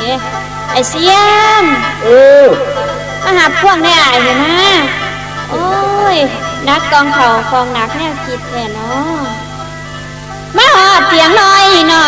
ไอเสียมมาหาพวกได้ไอ้เห็นไหมโอ้ยนักกองเข่ากองหนักแนวคิดแท้เนาะมาหอดเสียงน้อยนอ